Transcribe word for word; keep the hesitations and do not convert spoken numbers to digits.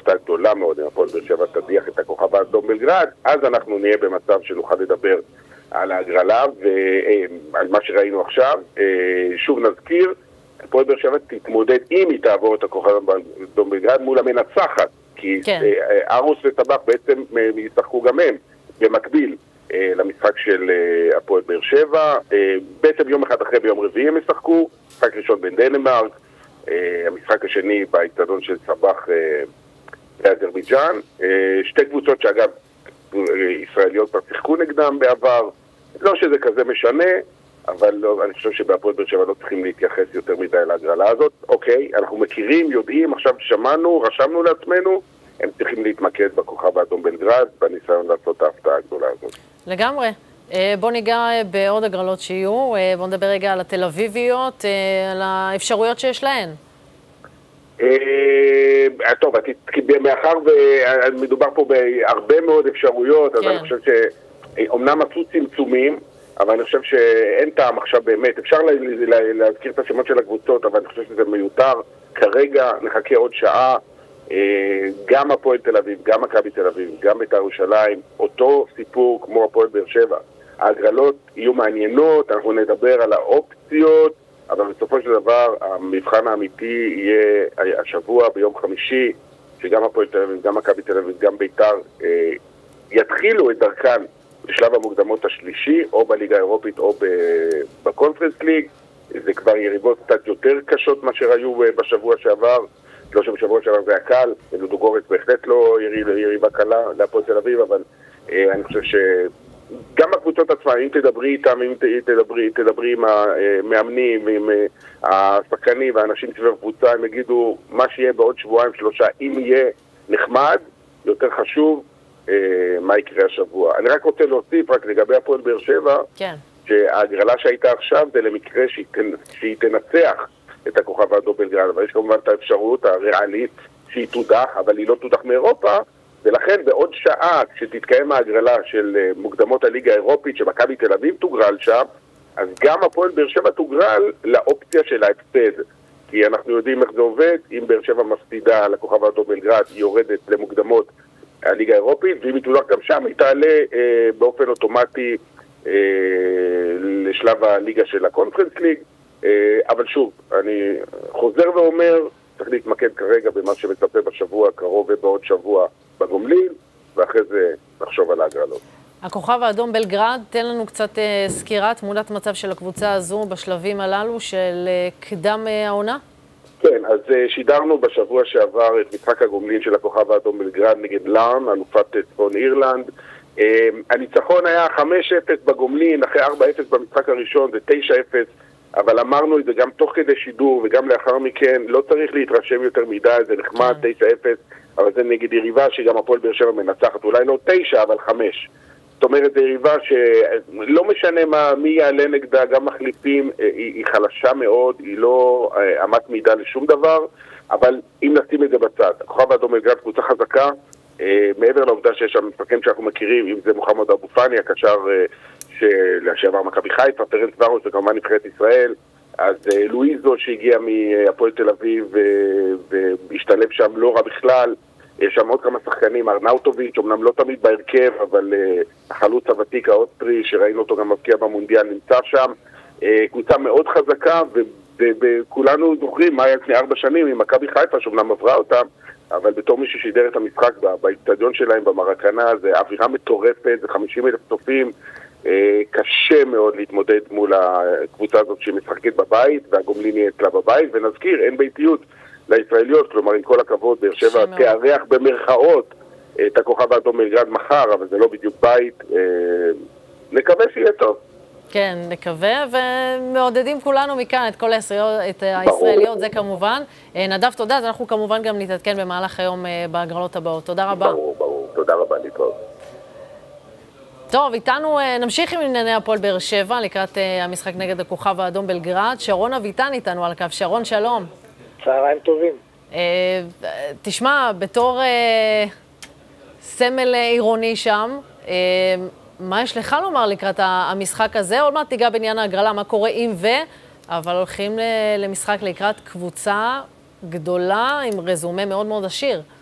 קבוצה גדולה מאוד, אם הפועל באר שבע תדיח את הכוכב האדום בלגרד, אז אנחנו נהיה במצב שנוכל לדבר על ההגרלה ועל מה שראינו עכשיו. שוב נזכיר, הפועל באר שבע תתמודד אם היא תעבור את הכוכב האדום בלגרד מול המנצחת, כי כן. ארוס וטבח בעצם ישחקו גם הם במקביל למשחק של הפועל באר שבע. בעצם יום אחד אחרי ביום רביעי הם ישחקו, משחק ראשון בין דנמרק, המשחק השני באצטדיון של סבח באזרבייג'אן. שתי קבוצות שאגב ישראליות כבר שיחקו נגדם בעבר, לא שזה כזה משנה, אבל לא, אני חושב שבהפועל באר שבע לא צריכים להתייחס יותר מדי להגרלה הזאת. אוקיי, אנחנו מכירים, יודעים, עכשיו שמענו, רשמנו לעצמנו, הם צריכים להתמקד בכוכב האדום בלגרד, בניסיון לעשות את ההפתעה הגדולה הזאת. לגמרי. בוא ניגע בעוד הגרלות שיהיו, בוא נדבר רגע על התל אביביות, על האפשרויות שיש להן. טוב, מאחר ומדובר פה בהרבה מאוד אפשרויות, אז אני חושב שאומנם עשו צמצומים, אבל אני חושב שאין טעם עכשיו באמת, אפשר להזכיר את השמות של הקבוצות, אבל אני חושב שזה מיותר. כרגע נחכה עוד שעה, גם הפועל תל אביב, גם מכבי תל אביב, גם בית"ר ירושלים, אותו סיפור כמו הפועל באר שבע. ההגרלות יהיו מעניינות, אנחנו נדבר על האופציות, אבל בסופו של דבר המבחן האמיתי יהיה השבוע ביום חמישי, שגם הפועל תל אביב, גם מכבי תל אביב, גם בית"ר אה, יתחילו את דרכן בשלב המוקדמות השלישי, או בליגה האירופית או בקונפרנס ליג. זה כבר יריבות קצת יותר קשות מה שהיו בשבוע שעבר, לא שבשבוע שעבר זה היה קל, לודוגורץ בהחלט לא יריבה קלה להפועל תל אביב, אבל אה, אני חושב ש... גם הקבוצות עצמה, אם תדברי איתם, אם תדברי, תדברי עם המאמנים ועם השחקנים והאנשים סביב הקבוצה, הם יגידו מה שיהיה בעוד שבועיים שלושה, אם יהיה נחמד, יותר חשוב מה יקרה השבוע. אני רק רוצה להוסיף רק לגבי הפועל באר שבע, כן. שההגרלה שהייתה עכשיו זה למקרה שהיא, שהיא תנצח את הכוכב האדום בלגרד, אבל יש כמובן את האפשרות הריאלית שהיא תודח, אבל היא לא תודח מאירופה, ולכן בעוד שעה כשתתקיים ההגרלה של מוקדמות הליגה האירופית שמכבי תל אביב תוגרל שם, אז גם הפועל באר שבע תוגרל לאופציה של ההפסד, כי אנחנו יודעים איך זה עובד. אם באר שבע מפסידה לכוכב האדום בלגרד היא יורדת למוקדמות הליגה האירופית, ואם היא תודח גם שם היא תעלה אה, באופן אוטומטי אה, לשלב הליגה של הקונפרנס ליג. אה, אבל שוב, אני חוזר ואומר, צריך להתמקד כרגע במה שמצפה בשבוע הקרוב ובעוד שבוע בגומלין, ואחרי זה נחשוב על ההגרלות. הכוכב האדום בלגרד, תן לנו קצת אה, סקירה, תמונת מצב של הקבוצה הזו בשלבים הללו של אה, קדם אה, העונה? כן, אז אה, שידרנו בשבוע שעבר את משחק הגומלין של הכוכב האדום בלגרד נגד לארן, אלופת צפון אירלנד. אה, הניצחון היה חמש אפס בגומלין, אחרי ארבע אפס במשחק הראשון, זה תשע אפס, אבל אמרנו את זה גם תוך כדי שידור וגם לאחר מכן, לא צריך להתרשם יותר מדי, זה נחמד, כן. תשע אפס, אבל זה נגד יריבה שגם הפועל באר שבע מנצחת, אולי לא תשע, אבל חמש. זאת אומרת, זה יריבה שלא משנה מה, מי יעלה נגדה, גם מחליפים, היא, היא חלשה מאוד, היא לא אמת מידה לשום דבר, אבל אם נשים את זה בצד, הכוכב האדום בלגרד קבוצה חזקה, מעבר לעובדה שיש שם משחקים שאנחנו מכירים, אם זה מוחמד אבו פאני, הקשר לשעבר מכבי חיפה, פרנס ורוש, וכמובן נבחרת ישראל, אז לואיזו שהגיע מהפועל תל אביב והשתלב שם לא רע בכלל, יש שם עוד כמה שחקנים, ארנאוטוביץ', אמנם לא תמיד בהרכב, אבל החלוץ הוותיק האוסטרי שראינו אותו גם מבקיע במונדיאל נמצא שם, קבוצה מאוד חזקה, וכולנו זוכרים מה היה לפני ארבע שנים עם מכבי חיפה שאומנם עברה אותם, אבל בתור מי ששידר את המשחק באצטדיון שלהם במרקנה, זה אווירה מטורפת, זה חמישים אלף צופים, קשה מאוד להתמודד מול הקבוצה הזאת שמשחקת בבית, והגומלין יהיה אצלה בבית, ונזכיר, אין ביתיות לישראליות, כלומר עם כל הכבוד, באר שבע תארח במרכאות את הכוכב האדום בלגרד מחר, אבל זה לא בדיוק בית, נקווה שיהיה טוב. כן, נקווה, ומעודדים כולנו מכאן את כל הישראליות, את הישראליות, זה כמובן. נדב, תודה, אז אנחנו כמובן גם נתעדכן במהלך היום בהגרלות הבאות. תודה רבה. ברור, ברור, תודה רבה, להתראות. טוב, איתנו נמשיך עם ענייני הפועל באר שבע, לקראת המשחק נגד הכוכב האדום בלגרד. שרון אביטן איתנו על הקו. שרון, שלום. צהריים טובים. תשמע, בתור סמל עירוני שם, מה יש לך לומר לקראת המשחק הזה? עוד מעט תיגע בעניין ההגרלה, מה קורה אם ו... אבל הולכים למשחק לקראת קבוצה גדולה עם רזומה מאוד מאוד עשיר.